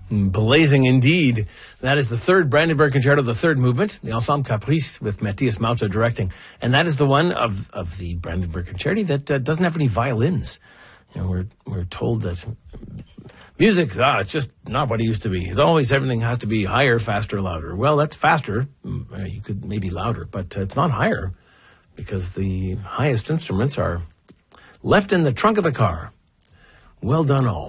Blazing indeed. That is the third Brandenburg Concerto, the third movement, the Ensemble Caprice with Matthias Mauter directing. And that is the one of the Brandenburg Concerti that doesn't have any violins. You know, we're told that music, it's just not what it used to be. It's always everything has to be higher, faster, louder. Well, that's faster. You could maybe louder, but it's not higher because the highest instruments are left in the trunk of the car. Well done all.